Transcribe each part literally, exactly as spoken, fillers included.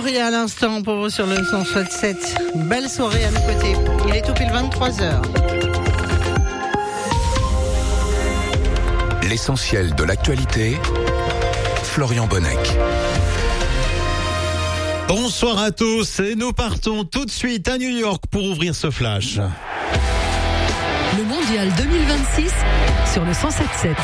Gloria à l'instant pour vous sur le cent soixante-sept. Belle soirée à nos côtés. Il est tout pile vingt-trois heures. L'essentiel de l'actualité, Florian Bonnec. Bonsoir à tous et nous partons tout de suite à New York pour ouvrir ce flash. Le mondial deux mille vingt-six sur le cent sept sept.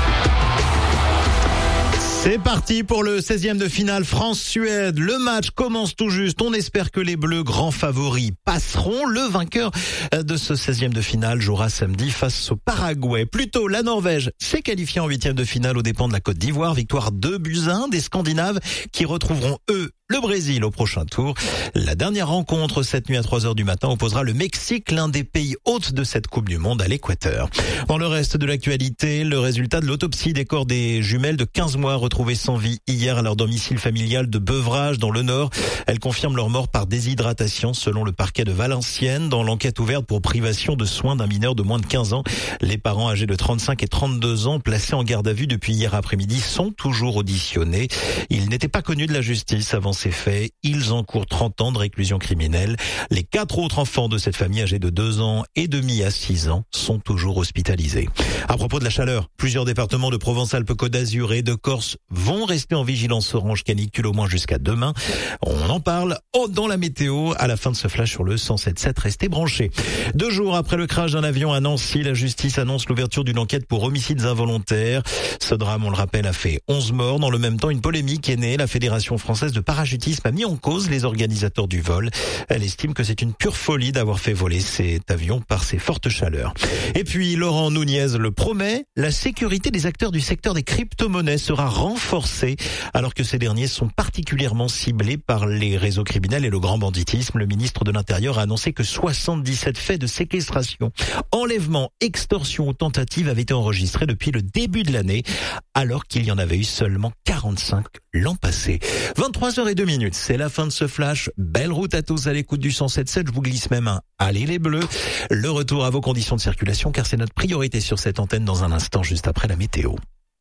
C'est parti pour le seizième de finale France-Suède. Le match commence tout juste. On espère que les Bleus, grands favoris, passeront. Le vainqueur de ce seizième de finale jouera samedi face au Paraguay. Plutôt, la Norvège s'est qualifiée en huitième de finale aux dépens de la Côte d'Ivoire. Victoire deux buts à un des Scandinaves qui retrouveront, eux, le Brésil au prochain tour. La dernière rencontre cette nuit à trois heures du matin opposera le Mexique, l'un des pays hôtes de cette Coupe du Monde, à l'Équateur. Dans le reste de l'actualité, le résultat de l'autopsie des corps des jumelles de quinze mois retrouvées sans vie hier à leur domicile familial de Beuvrages dans le Nord. Elles confirment leur mort par déshydratation selon le parquet de Valenciennes. Dans l'enquête ouverte pour privation de soins d'un mineur de moins de quinze ans, les parents âgés de trente-cinq et trente-deux ans placés en garde à vue depuis hier après-midi sont toujours auditionnés. Ils n'étaient pas connus de la justice avant ces faits. Ils encourent trente ans de réclusion criminelle. Les quatre autres enfants de cette famille âgés de deux ans et demi à six ans sont toujours hospitalisés. À propos de la chaleur, plusieurs départements de Provence-Alpes-Côte d'Azur et de Corse vont rester en vigilance orange canicule au moins jusqu'à demain. On en parle dans la météo à la fin de ce flash sur le cent sept sept. Restez branchés. Deux jours après le crash d'un avion à Nancy, la justice annonce l'ouverture d'une enquête pour homicides involontaires. Ce drame, on le rappelle, a fait onze morts. Dans le même temps, une polémique est née. La Fédération française de parachutisme a mis en cause les organisateurs du vol. Elle estime que c'est une pure folie d'avoir fait voler cet avion par ces fortes chaleurs. Et puis, Laurent Nunez le promet, la sécurité des acteurs du secteur des crypto-monnaies sera renforcée alors que ces derniers sont particulièrement ciblés par les réseaux criminels et le grand banditisme. Le ministre de l'Intérieur a annoncé que soixante-dix-sept faits de séquestration, enlèvement, extorsion ou tentative avaient été enregistrés depuis le début de l'année, alors qu'il y en avait eu seulement quarante-cinq l'an passé. vingt-trois heures zéro deux minutes, c'est la fin de ce flash. Belle route à tous à l'écoute du cent sept sept. Je vous glisse même un allez les Bleus. Le retour à vos conditions de circulation car c'est notre priorité sur cette antenne dans un instant juste après la météo.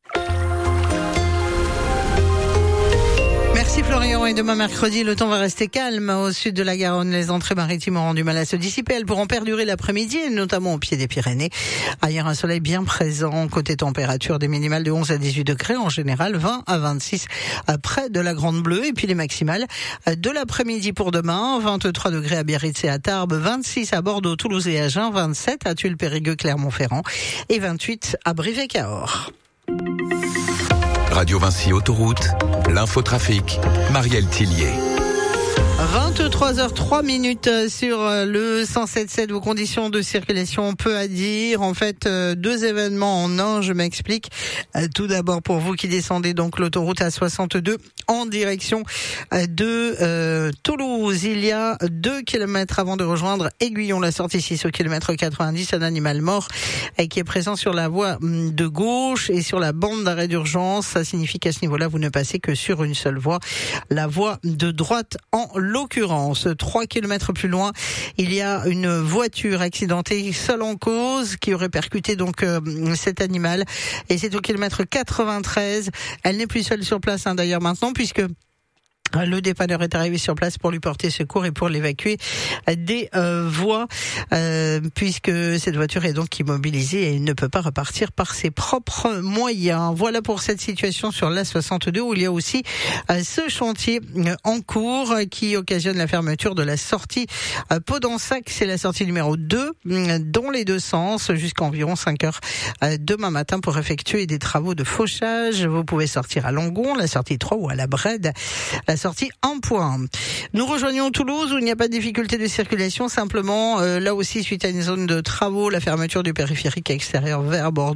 Merci Florian, et demain mercredi, le temps va rester calme au sud de la Garonne. Les entrées maritimes auront du mal à se dissiper. Elles pourront perdurer l'après-midi, notamment au pied des Pyrénées. Ailleurs, un soleil bien présent. Côté température, des minimales de onze à dix-huit degrés en général, vingt à vingt-six près de la Grande Bleue. Et puis les maximales de l'après-midi pour demain, vingt-trois degrés à Biarritz et à Tarbes, vingt-six à Bordeaux, Toulouse et Agen, vingt-sept à Tulle, Périgueux, Clermont-Ferrand et vingt-huit à Brive-et-Cahors. Radio Vinci Autoroute, l'infotrafic, Marielle Tillier. vingt-trois heures trois minutes sur le cent sept sept. Vos conditions de circulation, peu à dire. En fait, deux événements en un, je m'explique. Tout d'abord, pour vous qui descendez donc l'autoroute A soixante-deux en direction de euh, Toulouse, il y a deux kilomètres avant de rejoindre Aiguillon, la sortie six au kilomètre quatre-vingt-dix, un animal mort qui est présent sur la voie de gauche et sur la bande d'arrêt d'urgence. Ça signifie qu'à ce niveau-là, vous ne passez que sur une seule voie, la voie de droite en l'occurrence. Trois kilomètres plus loin, il y a une voiture accidentée seule en cause qui aurait percuté donc euh, cet animal, et c'est au kilomètre quatre-vingt-treize. Elle n'est plus seule sur place hein, d'ailleurs maintenant, puisque le dépanneur est arrivé sur place pour lui porter secours et pour l'évacuer des euh, voies, euh, puisque cette voiture est donc immobilisée et il ne peut pas repartir par ses propres moyens. Voilà pour cette situation sur l'A soixante-deux, où il y a aussi euh, ce chantier euh, en cours qui occasionne la fermeture de la sortie euh, Podensac. C'est la sortie numéro deux euh, dans les deux sens jusqu'à environ cinq heures euh, demain matin pour effectuer des travaux de fauchage. Vous pouvez sortir à Langon, la sortie trois, ou à la Brède, la sortie un point. Nous rejoignons Toulouse où il n'y a pas de difficulté de circulation, simplement euh, là aussi suite à une zone de travaux, la fermeture du périphérique extérieur vers Bordeaux.